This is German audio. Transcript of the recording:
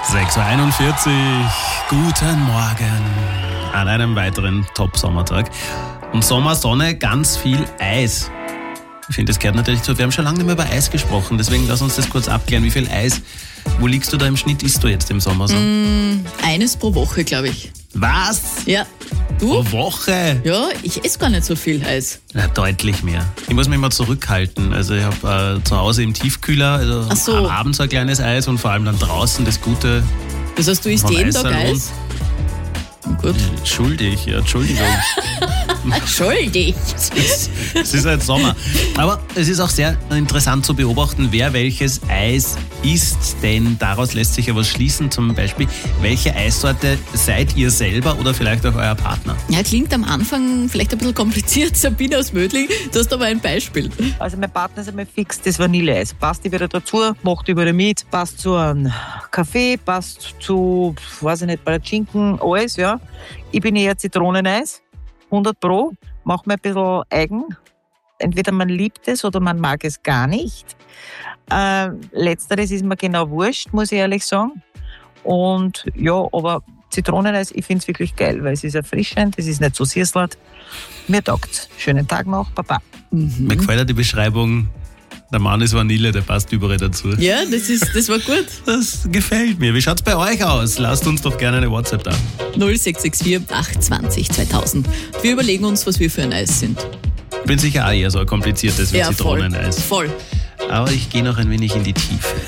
6.41 Uhr, guten Morgen an einem weiteren Top-Sommertag. Und Sommersonne, ganz viel Eis. Ich finde, das gehört natürlich zu. Wir haben schon lange nicht mehr über Eis gesprochen, deswegen lass uns das kurz abklären. Wie viel Eis, wo liegst du da im Schnitt, isst du jetzt im Sommer so? Eines pro Woche, glaube ich. Was? Ja. Du? Pro Woche? Ja, ich esse gar nicht so viel Eis. Ja, deutlich mehr. Ich muss mich immer zurückhalten. Also ich habe zu Hause im Tiefkühler, also Ach so. abends so ein kleines Eis und vor allem dann draußen das Gute. Das heißt, du isst vom jeden Tag Eissalon. Eis? Gut. Schuldig, ja, Entschuldigung. Schuldig. Es ist halt Sommer. Aber es ist auch sehr interessant zu beobachten, wer welches Eis isst, denn daraus lässt sich ja was schließen. Zum Beispiel, welche Eissorte seid ihr selber oder vielleicht auch euer Partner? Ja, klingt am Anfang vielleicht ein bisschen kompliziert. Sabine aus Mödling, du hast aber ein Beispiel. Also mein Partner ist einmal fix das Vanilleeis. Passt wieder dazu, macht überall mit, passt zu einem Kaffee, passt zu, weiß ich nicht, Palatschinken, alles, ja. Ich bin eher Zitroneneis, 100%, mach mir ein bisschen eigen. Entweder man liebt es oder man mag es gar nicht. Letzteres ist mir genau wurscht, muss ich ehrlich sagen. Und ja, aber Zitroneneis, ich finde es wirklich geil, weil es ist erfrischend, es ist nicht so süßlert. Mir taugt's. Schönen Tag noch, Papa. Mir gefällt ja die Beschreibung, der Mann ist Vanille, der passt überall dazu. Ja, das war gut. Das gefällt mir. Wie schaut's bei euch aus? Lasst uns doch gerne eine WhatsApp da. 0664 820 2000. Wir überlegen uns, was wir für ein Eis sind. Ich bin sicher auch eher so ein kompliziertes wie Ja, Zitroneneis. voll. Aber ich gehe noch ein wenig in die Tiefe.